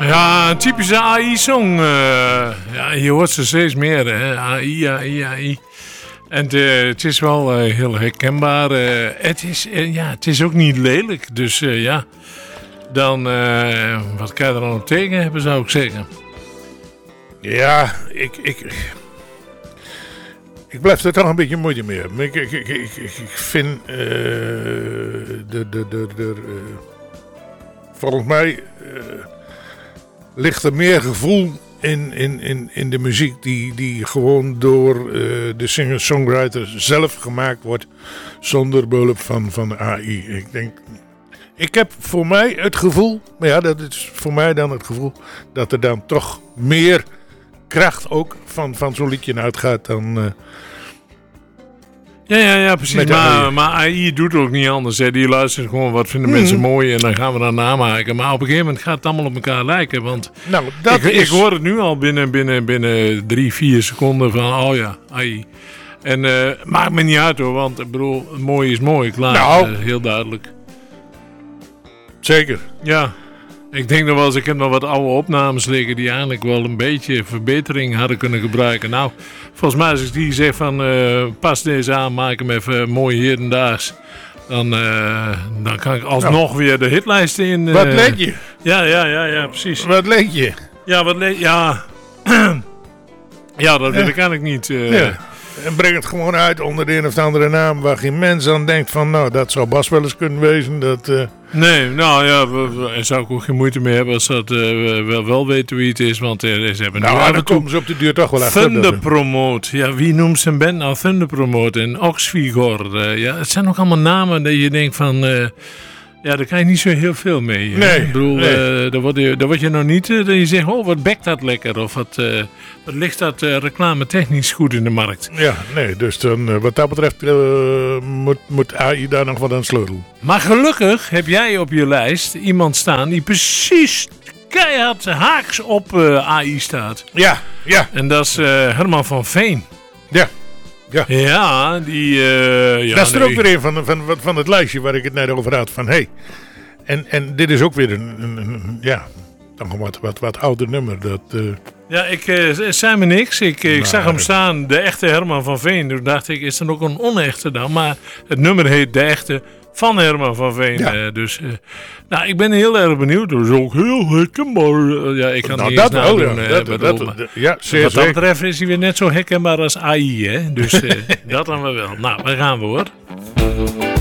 Ja, een typische AI-song. Ja, je hoort ze steeds meer. Hè? AI, AI, AI. En het is wel heel herkenbaar. Het is ook niet lelijk. Dus ja, dan wat kan je er dan op tegen hebben, zou ik zeggen. Ja, ik blijf er toch een beetje moeite mee hebben. Ik vind volgens mij ligt er meer gevoel in de muziek die gewoon door de singer-songwriter zelf gemaakt wordt zonder behulp van de AI. Ik heb voor mij het gevoel, maar ja, dat is voor mij dan het gevoel dat er dan toch meer kracht ook van zo'n liedje uitgaat dan... Ja, precies. Maar AI doet ook niet anders. Hè. Die luistert gewoon wat vinden mensen mooi en dan gaan we dat namaken. Maar op een gegeven moment gaat het allemaal op elkaar lijken. Want ik hoor het nu al binnen 3-4 seconden van oh ja, AI. En maakt me niet uit hoor, want ik bedoel, mooi is mooi. Klaar, nou, heel duidelijk. Zeker. Ja. Ik denk nog wel eens, ik heb nog wat oude opnames liggen die eigenlijk wel een beetje verbetering hadden kunnen gebruiken. Nou, volgens mij als ik die zeg van pas deze aan, maak hem even mooi hedendaags. Dan kan ik alsnog weer de hitlijsten in. Wat leek je? Ja, precies. Wat leek je? Ja, ja, dat wil ik eigenlijk niet. Ja. En breng het gewoon uit onder de een of andere naam waar geen mens aan denkt van nou, dat zou Bas wel eens kunnen wezen. Nee, nou ja, daar zou ik ook geen moeite mee hebben als dat wel weten wie het is. Want ze hebben dan komen ze op de duur toch wel achter. Thunder Promote. Ja, wie noemt zijn band nou Thunder Promote? En Oxfigor. Ja, het zijn ook allemaal namen dat je denkt van... ja, daar kan je niet zo heel veel mee. Nee. Ik bedoel, daar word je nog niet... dat je zegt, oh, wat bekt dat lekker. Of wat ligt dat reclame technisch goed in de markt. Ja, nee, dus dan, wat dat betreft moet AI daar nog wat aan sleutelen. Maar gelukkig heb jij op je lijst iemand staan die precies keihard haaks op AI staat. Ja. En dat is Herman van Veen. Ja. Ja, die... dat is er ook weer een van het lijstje waar ik het net over had. Van hey, en dit is ook weer een wat ouder nummer. Ja, ik zei me niks. Ik zag hem staan, de echte Herman van Veen. Toen dacht ik, is er ook een onechte dan? Maar het nummer heet De Echte van Herman van Veen. Ja. Dus ik ben heel erg benieuwd. Dat is ook heel herkenbaar. Ja, ik kan niet eens nadoen. Wat dat betreft is hij weer net zo herkenbaar als AI. Hè? Dus dat dan wel. Nou, daar gaan we hoor.